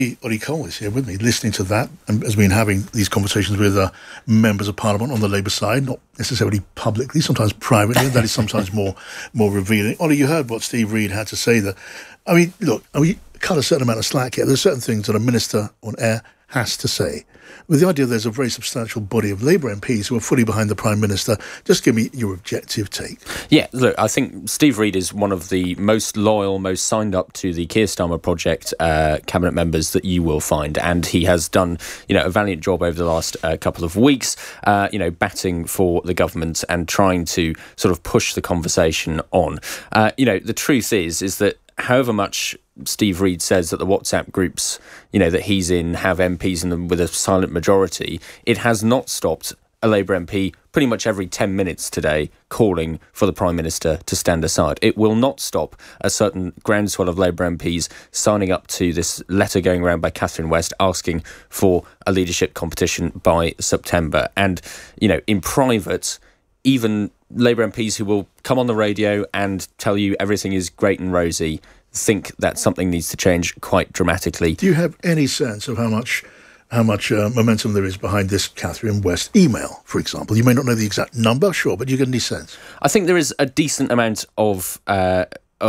Ollie Cole is here with me, listening to that, and has been having these conversations with members of Parliament on the Labour side, not necessarily publicly, sometimes privately. That is sometimes more revealing. Ollie, you heard what Steve Reid had to say there. I mean, look, we cut a certain amount of slack here. There's certain things that a minister on air has to say. With the idea there's a very substantial body of Labour MPs who are fully behind the Prime Minister, just give me your objective take. Yeah, look, I think Steve Reid is one of the most loyal, most signed up to the Keir Starmer project cabinet members that you will find, and he has done, a valiant job over the last couple of weeks, batting for the government and trying to sort of push the conversation on. The truth is that however much Steve Reid says that the WhatsApp groups, that he's in have MPs in them with a silent majority, it has not stopped a Labour MP pretty much every 10 minutes today calling for the Prime Minister to stand aside. It will not stop a certain groundswell of Labour MPs signing up to this letter going around by Catherine West asking for a leadership competition by September. And, in private, even Labour MPs who will come on the radio and tell you everything is great and rosy think that something needs to change quite dramatically. Do you have any sense of how much momentum there is behind this Catherine West email, for example? You may not know the exact number, sure, but you get any sense? I think there is a decent amount of a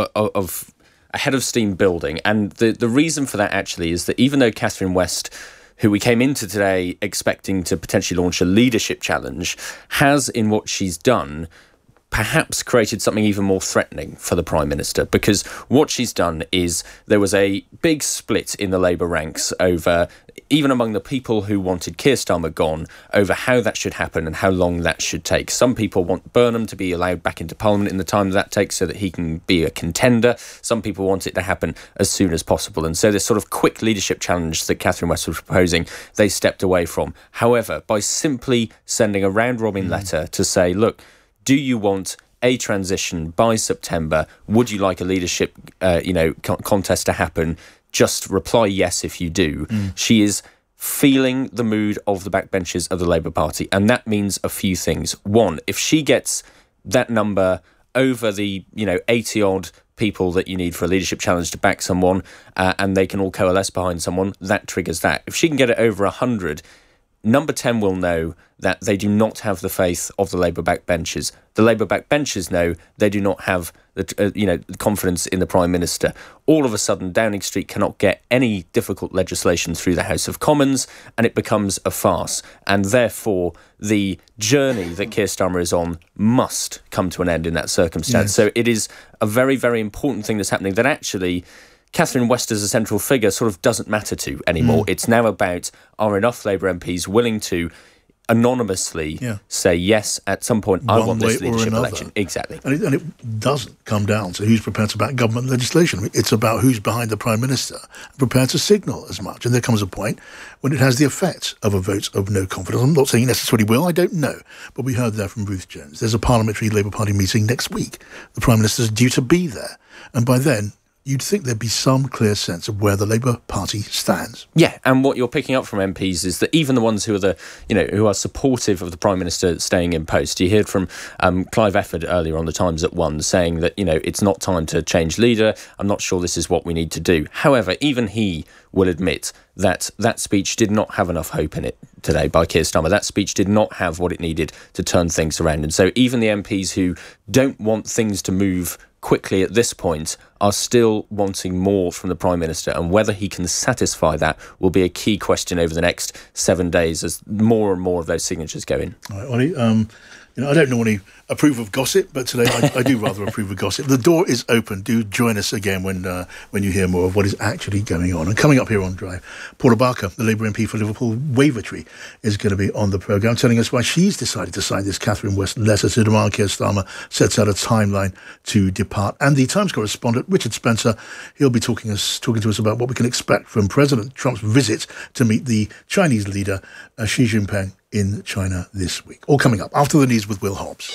head of steam building, and the reason for that actually is that even though Catherine West, who we came into today expecting to potentially launch a leadership challenge, has in what she's done perhaps created something even more threatening for the Prime Minister, because what she's done is there was a big split in the Labour ranks over, even among the people who wanted Keir Starmer gone, over how that should happen and how long that should take. Some people want Burnham to be allowed back into Parliament in the time that takes so that he can be a contender. Some people want it to happen as soon as possible. And so this sort of quick leadership challenge that Catherine West was proposing, they stepped away from. However, by simply sending a round-robin letter to say, look, do you want a transition by September? Would you like a leadership, contest to happen? Just reply yes if you do. She is feeling the mood of the backbenchers of the Labour Party, and that means a few things. One, if she gets that number over the 80-odd people that you need for a leadership challenge to back someone, and they can all coalesce behind someone, that triggers that. If she can get it over 100, Number 10 will know that they do not have the faith of the Labour backbenchers. The Labour backbenchers know they do not have the confidence in the Prime Minister. All of a sudden, Downing Street cannot get any difficult legislation through the House of Commons, and it becomes a farce. And therefore, the journey that Keir Starmer is on must come to an end in that circumstance. Yes. So it is a very, very important thing that's happening that actually Catherine West as a central figure sort of doesn't matter to anymore. It's now about, are enough Labour MPs willing to anonymously say yes at some point, I want this leadership election. Exactly. And it doesn't come down to who's prepared to back government legislation. It's about who's behind the Prime Minister and prepared to signal as much. And there comes a point when it has the effect of a vote of no confidence. I'm not saying it necessarily will, I don't know. But we heard that from Ruth Jones. There's a parliamentary Labour Party meeting next week. The Prime Minister's due to be there. And by then, you'd think there'd be some clear sense of where the Labour Party stands. Yeah, and what you're picking up from MPs is that even the ones who are who are supportive of the Prime Minister staying in post. You heard from Clive Efford earlier on the Times at 1 saying that it's not time to change leader. I'm not sure this is what we need to do. However, even he will admit that that speech did not have enough hope in it today by Keir Starmer. That speech did not have what it needed to turn things around. And so even the MPs who don't want things to move quickly at this point are still wanting more from the Prime Minister, and whether he can satisfy that will be a key question over the next 7 days as more and more of those signatures go in. All right, Ollie, I don't normally approve of gossip, but today I do rather approve of gossip. The door is open. Do join us again when you hear more of what is actually going on. And coming up here on Drive, Paula Barker, the Labour MP for Liverpool Wavertree, is going to be on the programme, telling us why she's decided to sign this Catherine West letter to demand Keir Starmer sets out a timeline to depart. And the Times correspondent, Richard Spencer, he'll be talking to us about what we can expect from President Trump's visit to meet the Chinese leader, Xi Jinping, in China this week. All coming up after the news with Will Hobbs.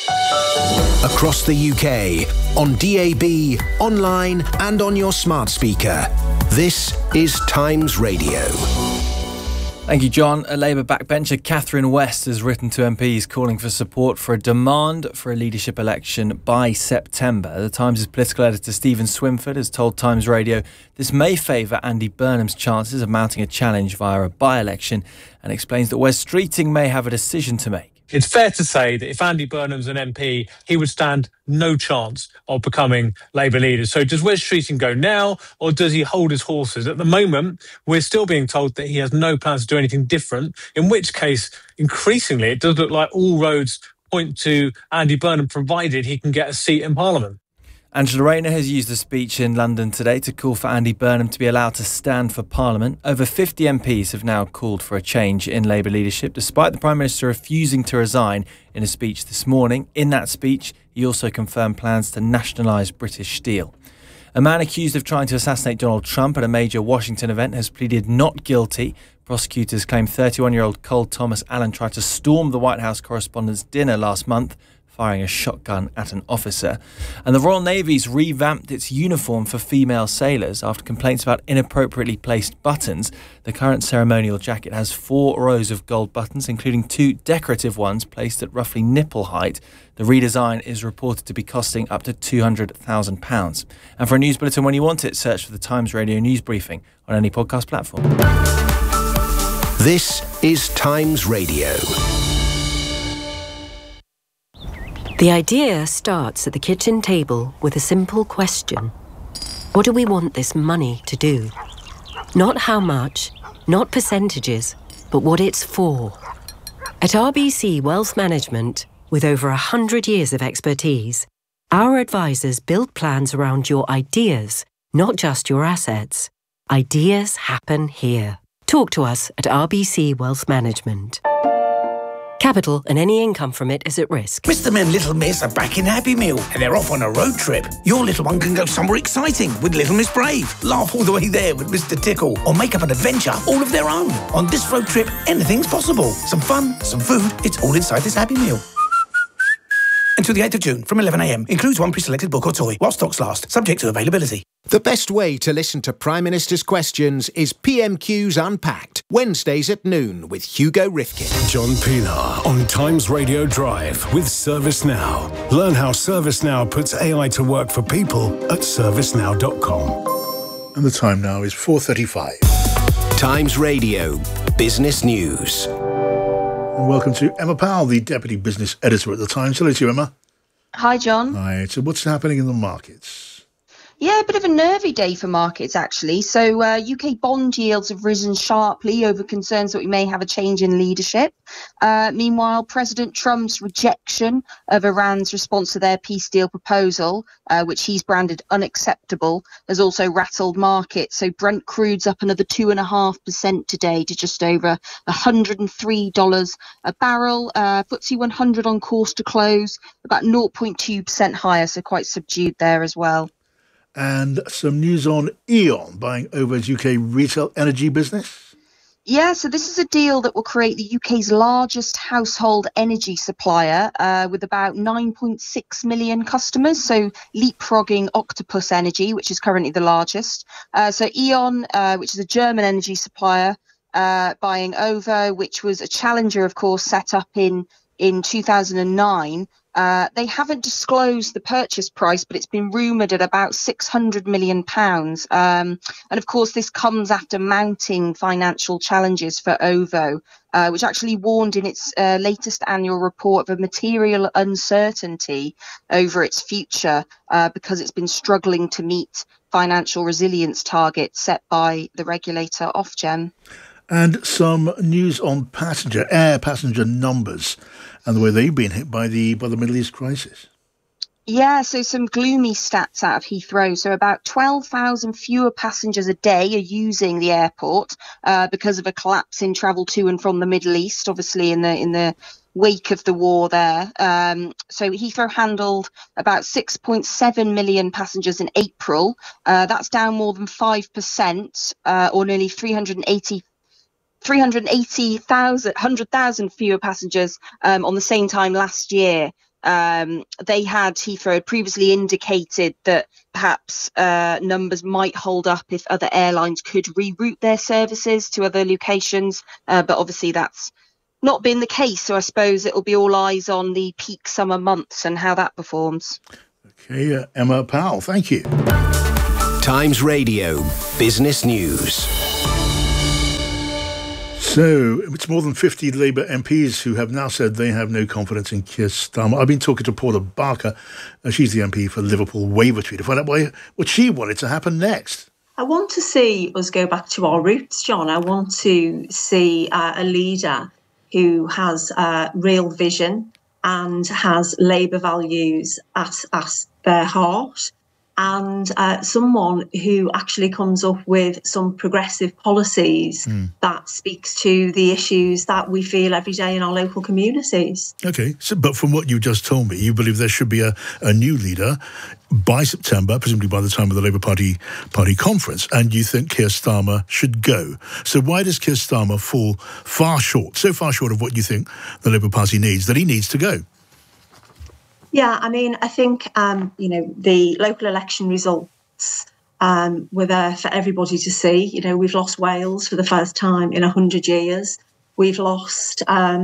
Across the UK, on DAB, online and on your smart speaker. This is Times Radio. Thank you, John. A Labour backbencher, Catherine West, has written to MPs calling for support for a demand for a leadership election by September. The Times' political editor Stephen Swinford has told Times Radio this may favour Andy Burnham's chances of mounting a challenge via a by-election, and explains that Wes Streeting may have a decision to make. It's fair to say that if Andy Burnham's an MP, he would stand no chance of becoming Labour leader. So does Wes Streeting go now, or does he hold his horses? At the moment, we're still being told that he has no plans to do anything different, in which case, increasingly, it does look like all roads point to Andy Burnham, provided he can get a seat in Parliament. Angela Rayner has used a speech in London today to call for Andy Burnham to be allowed to stand for Parliament. Over 50 MPs have now called for a change in Labour leadership, despite the Prime Minister refusing to resign in a speech this morning. In that speech, he also confirmed plans to nationalise British Steel. A man accused of trying to assassinate Donald Trump at a major Washington event has pleaded not guilty. Prosecutors claim 31-year-old Cole Thomas Allen tried to storm the White House Correspondents' Dinner last month, firing a shotgun at an officer. And the Royal Navy's revamped its uniform for female sailors after complaints about inappropriately placed buttons. The current ceremonial jacket has 4 rows of gold buttons, including 2 decorative ones placed at roughly nipple height. The redesign is reported to be costing up to £200,000. And for a news bulletin when you want it, search for the Times Radio News Briefing on any podcast platform. This is Times Radio. The idea starts at the kitchen table with a simple question. What do we want this money to do? Not how much, not percentages, but what it's for. At RBC Wealth Management, with over 100 years of expertise, our advisors build plans around your ideas, not just your assets. Ideas happen here. Talk to us at RBC Wealth Management. Capital and any income from it is at risk. Mr. and Little Miss are back in Happy Meal and they're off on a road trip. Your little one can go somewhere exciting with Little Miss Brave, laugh all the way there with Mr. Tickle, or make up an adventure all of their own. On this road trip, anything's possible. Some fun, some food, it's all inside this Happy Meal. Until the 8th of June from 11 a.m. Includes one pre-selected book or toy while stocks last, subject to availability. The best way to listen to Prime Minister's questions is PMQ's Unpacked, Wednesdays at noon with Hugo Rifkin. John Pilar on Times Radio Drive with ServiceNow. Learn how ServiceNow puts AI to work for people at servicenow.com. And the time now is 4:35. Times Radio Business News. And welcome to Emma Powell, the Deputy Business Editor at The Times. Hello to you, Emma. Hi, John. Hi. So what's happening in the markets? Yeah, a bit of a nervy day for markets, actually. So UK bond yields have risen sharply over concerns that we may have a change in leadership. Meanwhile, President Trump's rejection of Iran's response to their peace deal proposal, which he's branded unacceptable, has also rattled markets. So Brent crude's up another 2.5% today to just over $103 a barrel. FTSE 100 on course to close about 0.2% higher, so quite subdued there as well. And some news on E.ON buying over its UK retail energy business. Yeah, so this is a deal that will create the UK's largest household energy supplier with about 9.6 million customers, so leapfrogging Octopus Energy, which is currently the largest. So E.ON, which is a German energy supplier, buying OVO, which was a challenger, of course, set up in 2009. They haven't disclosed the purchase price, but it's been rumoured at about £600 million. And of course, this comes after mounting financial challenges for OVO, which actually warned in its latest annual report of a material uncertainty over its future because it's been struggling to meet financial resilience targets set by the regulator Ofgem. And some news on air passenger numbers and the way they've been hit by the Middle East crisis. Yeah, so some gloomy stats out of Heathrow. So about 12,000 fewer passengers a day are using the airport because of a collapse in travel to and from the Middle East, obviously in the wake of the war there. So Heathrow handled about 6.7 million passengers in April. That's down more than 5%, or nearly 100,000 fewer passengers on the same time last year. Heathrow had previously indicated that perhaps numbers might hold up if other airlines could reroute their services to other locations, but obviously that's not been the case. So I suppose it'll be all eyes on the peak summer months and how that performs. Okay, Emma Powell, thank you. Times Radio Business News. So it's more than 50 Labour MPs who have now said they have no confidence in Keir Starmer. I've been talking to Paula Barker. She's the MP for Liverpool Wavertree to find out what she wanted to happen next. I want to see us go back to our roots, John. I want to see a leader who has real vision and has Labour values at their heart, and someone who actually comes up with some progressive policies that speaks to the issues that we feel every day in our local communities. Okay, but from what you just told me, you believe there should be a new leader by September, presumably by the time of the Labour Party conference, and you think Keir Starmer should go. So why does Keir Starmer fall so far short of what you think the Labour Party needs, that he needs to go? Yeah, I mean, I think, the local election results were there for everybody to see. We've lost Wales for the first time in 100 years. We've lost,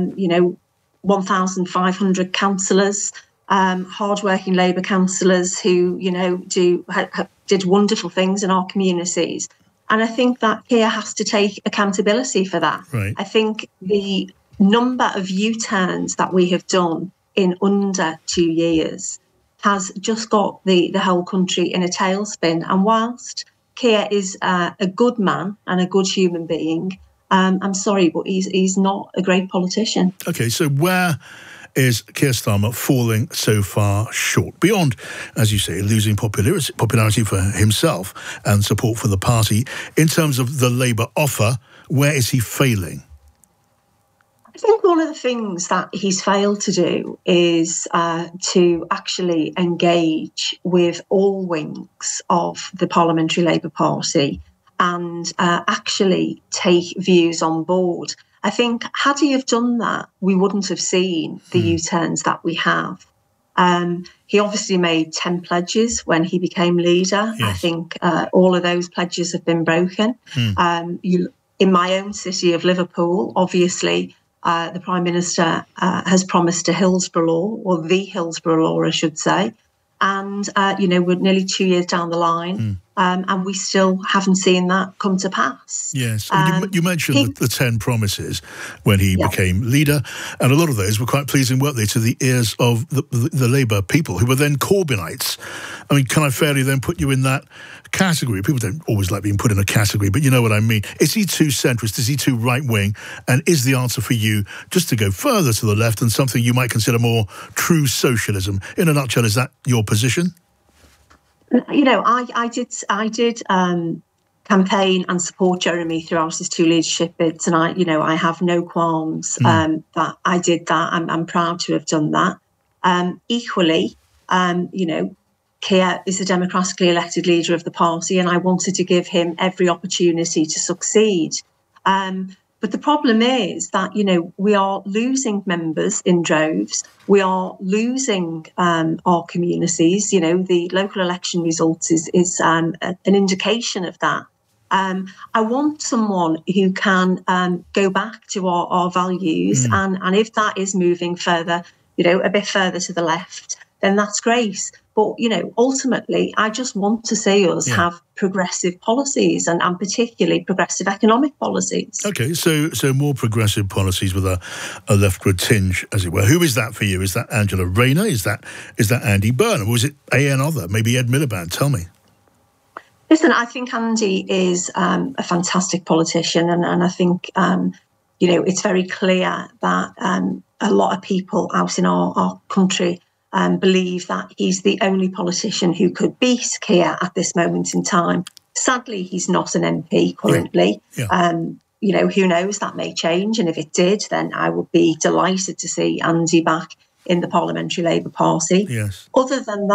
1,500 councillors, hardworking Labour councillors who, did wonderful things in our communities. And I think that Keir has to take accountability for that. Right. I think the number of U-turns that we have done in under 2 years has just got the whole country in a tailspin. And whilst Keir is a good man and a good human being, I'm sorry, but he's not a great politician. Okay, so where is Keir Starmer falling so far short? Beyond, as you say, losing popularity for himself and support for the party, in terms of the Labour offer, where is he failing? I think one of the things that he's failed to do is to actually engage with all wings of the Parliamentary Labour Party and actually take views on board. I think had he have done that, we wouldn't have seen the U-turns that we have. He obviously made 10 pledges when he became leader. Yes. I think all of those pledges have been broken. In my own city of Liverpool, obviously, the Prime Minister has promised a Hillsborough Law, or the Hillsborough Law, I should say. And, we're nearly 2 years down the line, and we still haven't seen that come to pass. Yes. You mentioned the 10 promises when he became leader, and a lot of those were quite pleasing, weren't they, to the ears of the Labour people, who were then Corbynites. I mean, can I fairly then put you in that category? People don't always like being put in a category, but you know what I mean. Is he too centrist? Is he too right-wing? And is the answer for you just to go further to the left and something you might consider more true socialism? In a nutshell, is that your position? I did campaign and support Jeremy throughout his 2 leadership bids, and I have no qualms that I did that. I'm proud to have done that. Equally, Keir is a democratically elected leader of the party, and I wanted to give him every opportunity to succeed. But the problem is that, we are losing members in droves. We are losing our communities. The local election results is an indication of that. I want someone who can go back to our values, and if that is moving further, a bit further to the left, then that's great. But, ultimately, I just want to see us have progressive policies and particularly progressive economic policies. OK, so more progressive policies with a leftward tinge, as it were. Who is that for you? Is that Angela Rayner? Is that Andy Burnham? Or is it another? Maybe Ed Miliband? Tell me. Listen, I think Andy is a fantastic politician, and I think, it's very clear that a lot of people out in our country believe that he's the only politician who could beat Keir at this moment in time. Sadly, he's not an MP currently. Who knows, that may change. And if it did, then I would be delighted to see Andy back in the Parliamentary Labour Party. Yes. Other than that,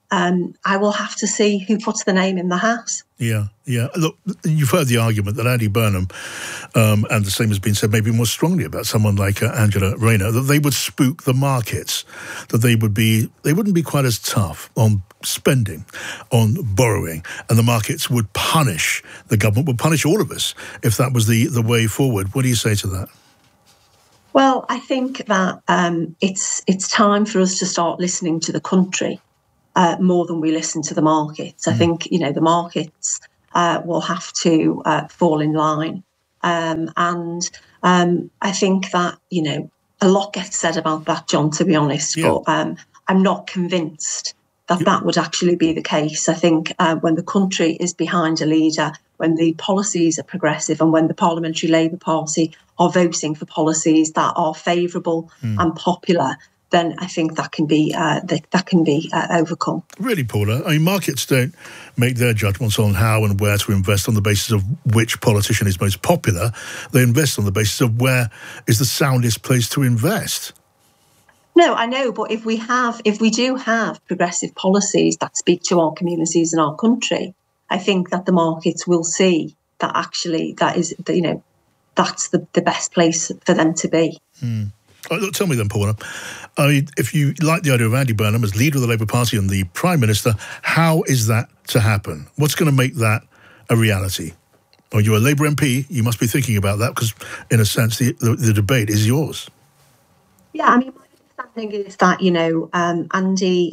I will have to see who puts the name in the hat. Yeah. Look, you've heard the argument that Andy Burnham, and the same has been said maybe more strongly about someone like Angela Rayner, that they would spook the markets, that they wouldn't be quite as tough on spending, on borrowing, and the markets would punish, the government would punish all of us if that was the way forward. What do you say to that? Well, I think that it's time for us to start listening to the country more than we listen to the markets. I think, the markets will have to fall in line. And I think that, a lot gets said about that, John, to be honest, but I'm not convinced that would actually be the case. I think when the country is behind a leader, when the policies are progressive, and when the Parliamentary Labour Party are voting for policies that are favourable and popular, then I think that can be overcome. Really, Paula? I mean, markets don't make their judgments on how and where to invest on the basis of which politician is most popular. They invest on the basis of where is the soundest place to invest. No, I know, but if we do have progressive policies that speak to our communities and our country, I think that the markets will see that actually that's the best place for them to be. Look, tell me then, Paula, if you like the idea of Andy Burnham as leader of the Labour Party and the Prime Minister, how is that to happen? What's going to make that a reality? Well, you're a Labour MP, you must be thinking about that because, in a sense, the debate is yours. Yeah, I mean, my understanding is that, Andy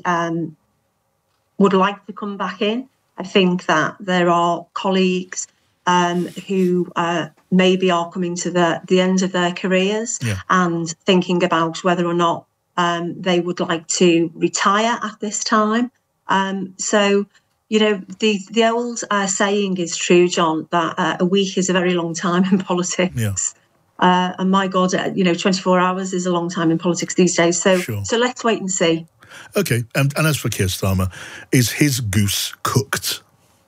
would like to come back in. I think that there are colleagues who maybe are coming to the end of their careers and thinking about whether or not they would like to retire at this time. So, the old saying is true, John, that a week is a very long time in politics. And my God, 24 hours is a long time in politics these days. So, so let's wait and see. OK, and as for Keir Starmer, is his goose cooked?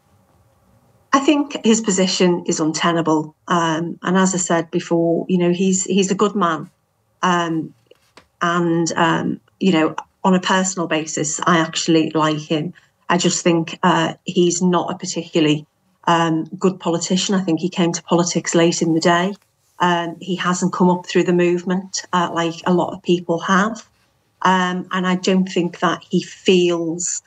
I think his position is untenable. And as I said before, he's a good man. And, on a personal basis, I actually like him. I just think he's not a particularly good politician. I think he came to politics late in the day. He hasn't come up through the movement like a lot of people have. And I don't think that he feels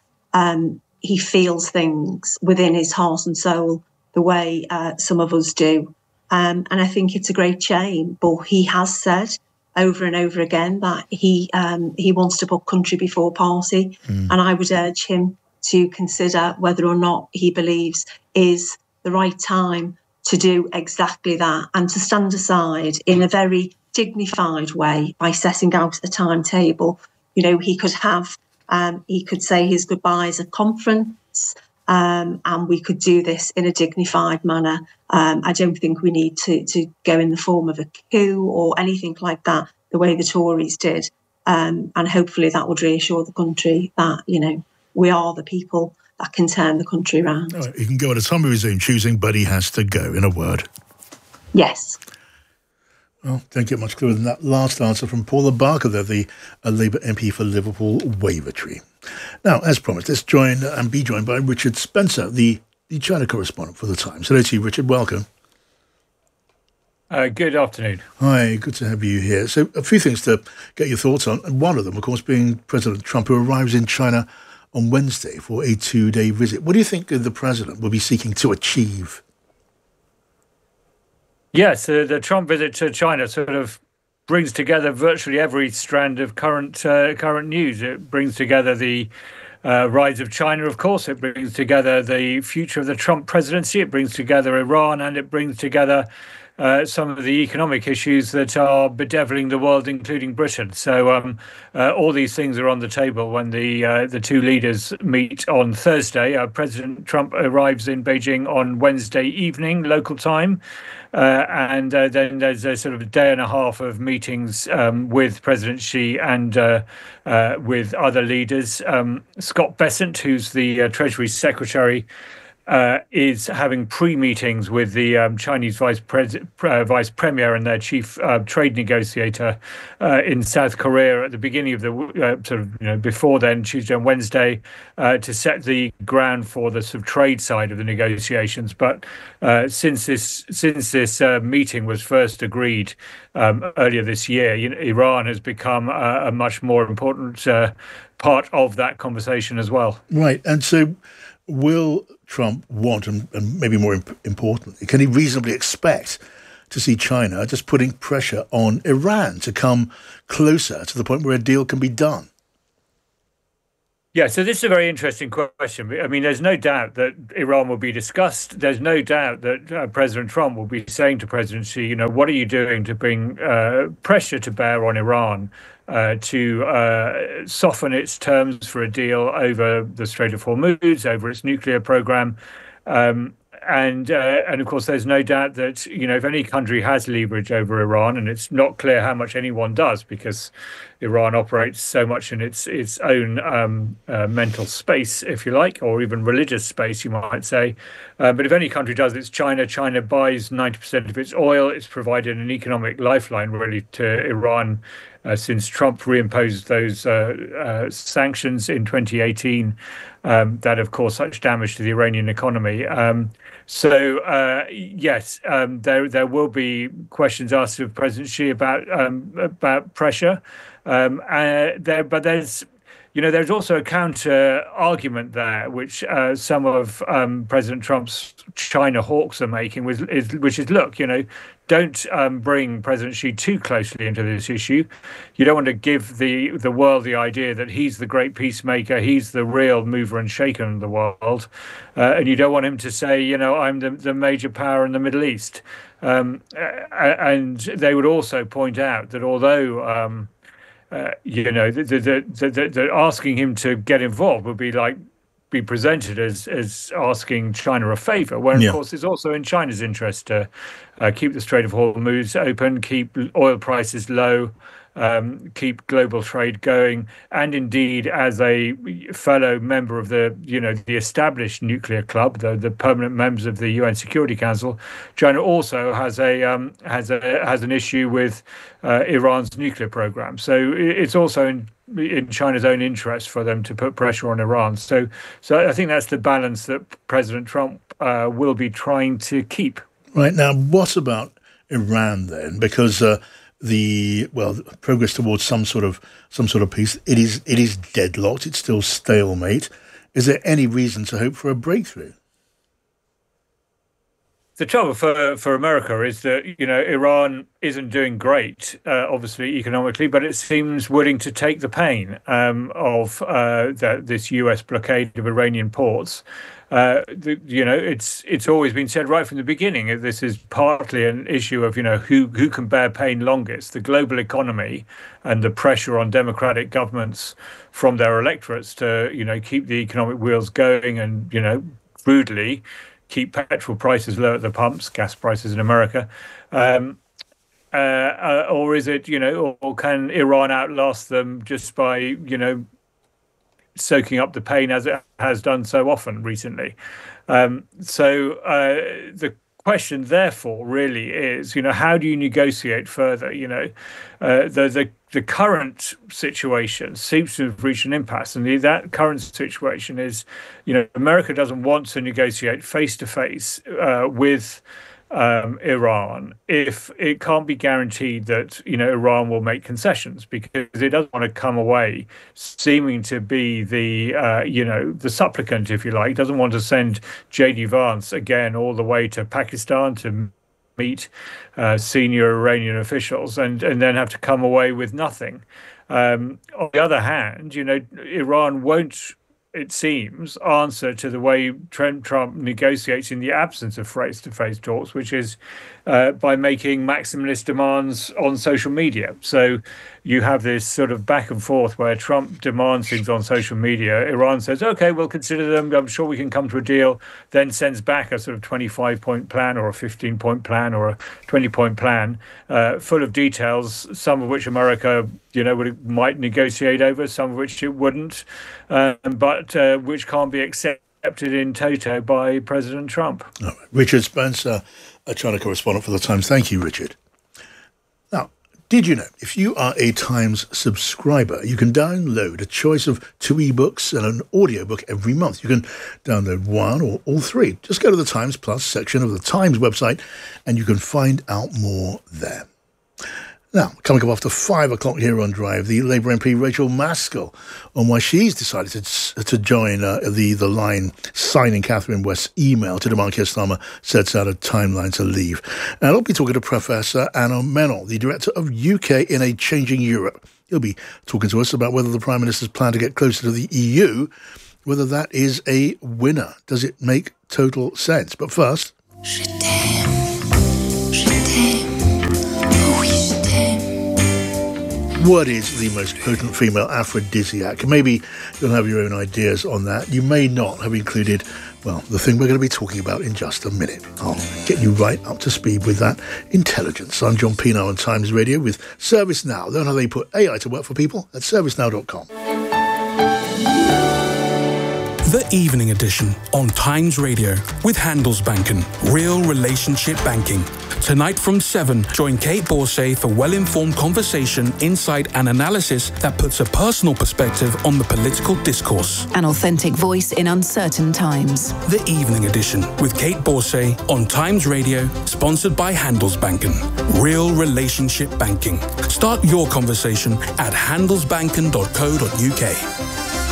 things within his heart and soul the way some of us do. And I think it's a great shame. But he has said over and over again that he wants to put country before party. And I would urge him to consider whether or not he believes is the right time to do exactly that and to stand aside in a very dignified way by setting out a timetable. He could say his goodbyes at conference, and we could do this in a dignified manner. I don't think we need to go in the form of a coup or anything like that, the way the Tories did. And hopefully that would reassure the country that, we are the people that can turn the country around. Right, he can go at a time of his own choosing, but he has to go, in a word. Yes. Well, don't get much clearer than that last answer from Paula Barker there, the Labour MP for Liverpool Wavertree. Now, as promised, let's be joined by Richard Spencer, the China correspondent for The Times. Hello to you, Richard. Welcome. Good afternoon. Hi, good to have you here. So a few things to get your thoughts on, and one of them, of course, being President Trump, who arrives in China on Wednesday for a 2-day visit. What do you think the president will be seeking to achieve? Yes, the Trump visit to China sort of brings together virtually every strand of current news. It brings together the rise of China, of course. It brings together the future of the Trump presidency. It brings together Iran, and it brings together some of the economic issues that are bedeviling the world, including Britain. So all these things are on the table when the two leaders meet on Thursday. President Trump arrives in Beijing on Wednesday evening, local time. And then there's a sort of a day and a half of meetings with President Xi and with other leaders. Scott Bessent, who's the Treasury Secretary, is having pre-meetings with the Chinese vice premier and their chief trade negotiator in South Korea at the beginning of the before then, Tuesday and Wednesday, to set the ground for the sort of trade side of the negotiations. But since this meeting was first agreed earlier this year, Iran has become a much more important part of that conversation as well. Right, and so will Trump want, and maybe more importantly, can he reasonably expect to see China just putting pressure on Iran to come closer to the point where a deal can be done? Yeah, so this is a very interesting question. I mean, there's no doubt that Iran will be discussed. There's no doubt that President Trump will be saying to President Xi, what are you doing to bring pressure to bear on Iran to soften its terms for a deal over the Strait of Hormuz, over its nuclear program. And of course, there's no doubt that, if any country has leverage over Iran, and it's not clear how much anyone does, because Iran operates so much in its own mental space, if you like, or even religious space, you might say. But if any country does, it's China. China buys 90% of its oil. It's provided an economic lifeline, really, to Iran since Trump reimposed those sanctions in 2018. That, of course, such damage to the Iranian economy. Yes, there will be questions asked of President Xi about pressure. But there's also a counter argument there, which some of President Trump's China hawks are making, which is, look, don't bring President Xi too closely into this issue. You don't want to give the world the idea that he's the great peacemaker, he's the real mover and shaker in the world, and you don't want him to say, I'm the major power in the Middle East. And they would also point out that although that asking him to get involved would be presented as asking China a favor, when of course it's also in China's interest to keep the Strait of Hormuz open, keep oil prices low, keep global trade going, and indeed, as a fellow member of the established nuclear club, the permanent members of the UN Security Council, China also has an issue with Iran's nuclear program. So it's also in China's own interest for them to put pressure on Iran. So I think that's the balance that President Trump will be trying to keep. Right, now, what about Iran then? Because the progress towards some sort of peace, it is deadlocked. It's still stalemate. Is there any reason to hope for a breakthrough? The trouble for America is that Iran isn't doing great, obviously economically, but it seems willing to take the pain of this U.S. blockade of Iranian ports. It's always been said right from the beginning. This is partly an issue of who can bear pain longest: the global economy and the pressure on democratic governments from their electorates to keep the economic wheels going and crudely keep petrol prices low at the pumps, gas prices in America. Or is it, or can Iran outlast them just by, soaking up the pain as it has done so often recently? The question, therefore, really is, how do you negotiate further? The current situation seems to have reached an impasse, and that current situation is, America doesn't want to negotiate face-to-face with Iran if it can't be guaranteed that Iran will make concessions, because it doesn't want to come away seeming to be the supplicant, if you like. It doesn't want to send J.D. Vance again all the way to Pakistan to meet senior Iranian officials and then have to come away with nothing. On the other hand, Iran won't, it seems, answer to the way Trump negotiates in the absence of face-to-face talks, which is by making maximalist demands on social media. So you have this sort of back and forth where Trump demands things on social media. Iran says, OK, we'll consider them. I'm sure we can come to a deal, then sends back a sort of 25-point plan or a 15-point plan or a 20-point plan full of details, some of which America might negotiate over, some of which it wouldn't, but which can't be accepted accepted in toto by President Trump. All right. Richard Spencer, a China correspondent for The Times. Thank you, Richard. Now, did you know, if you are a Times subscriber, you can download a choice of 2 ebooks and an audiobook every month. You can download one or all 3. Just go to the Times Plus section of the Times website and you can find out more there. Now, coming up after 5 o'clock here on Drive, the Labour MP Rachel Maskell on why she's decided to join the line signing Catherine West's email to demand Keir Starmer sets out a timeline to leave. And I'll be talking to Professor Anna Menon, the director of UK in a Changing Europe. He'll be talking to us about whether the Prime Minister's plan to get closer to the EU, whether that is a winner. Does it make total sense? But first... What is the most potent female aphrodisiac? Maybe you'll have your own ideas on that. You may not have included, well, the thing we're going to be talking about in just a minute. I'll get you right up to speed with that intelligence. I'm John Pino on Times Radio with ServiceNow. Learn how they put AI to work for people at servicenow.com. The Evening Edition on Times Radio with Handelsbanken, real relationship banking. Tonight from 7, join Kate Borsay for well-informed conversation, insight and analysis that puts a personal perspective on the political discourse. An authentic voice in uncertain times. The Evening Edition with Kate Borsay on Times Radio, sponsored by Handelsbanken. Real relationship banking. Start your conversation at handelsbanken.co.uk.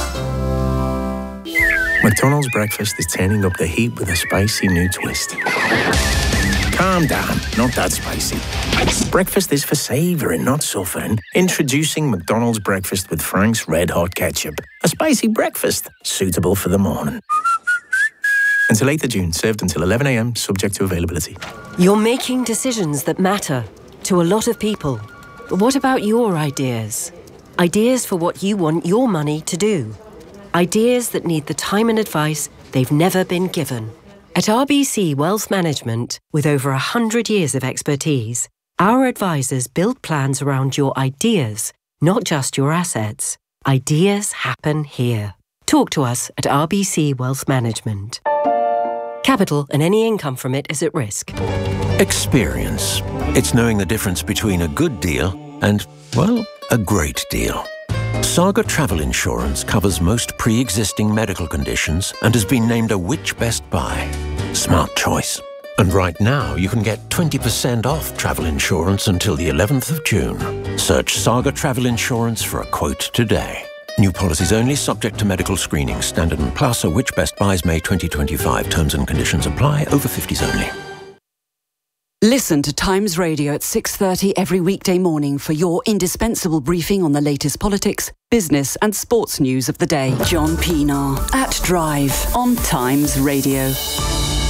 McDonald's breakfast is turning up the heat with a spicy new twist. Calm down, not that spicy. Breakfast is for savouring, not suffering. Introducing McDonald's breakfast with Frank's Red Hot Ketchup. A spicy breakfast, suitable for the morning. Until 8th of June, served until 11 a.m, subject to availability. You're making decisions that matter to a lot of people. But what about your ideas? Ideas for what you want your money to do. Ideas that need the time and advice they've never been given. At RBC Wealth Management, with over 100 years of expertise, our advisors build plans around your ideas, not just your assets. Ideas happen here. Talk to us at RBC Wealth Management. Capital and any income from it is at risk. Experience. It's knowing the difference between a good deal and, well, a great deal. Saga Travel Insurance covers most pre-existing medical conditions and has been named a Which Best Buy. Smart choice. And right now, you can get 20% off travel insurance until the 11th of June. Search Saga Travel Insurance for a quote today. New policies only, subject to medical screening. Standard and Plus or Which Best Buys May 2025. Terms and conditions apply. Over 50s only. Listen to Times Radio at 6:30 every weekday morning for your indispensable briefing on the latest politics, business and sports news of the day. John Pienaar at Drive on Times Radio.